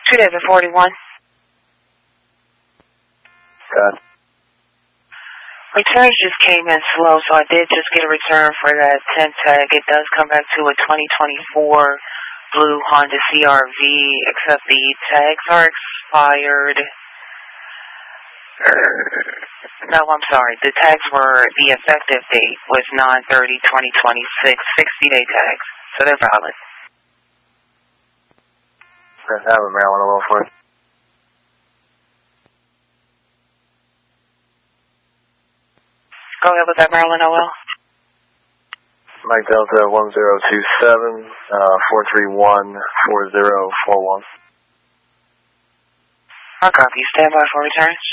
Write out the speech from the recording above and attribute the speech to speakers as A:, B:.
A: 2 David 41.
B: Good.
A: Returns just came in slow, so I did just get a return for that 10 tag. It does come back to a 2024 blue Honda CRV, except the tags are expired. No, I'm sorry. The tags were, the effective date was 9/30/2026, 60-day tags, so they're valid.
B: Let's have a Maryland a little for you.
A: Go ahead with that, Maryland OL.
B: Mike Delta 1027, 431-4041.
A: I'll copy. Stand by for returns.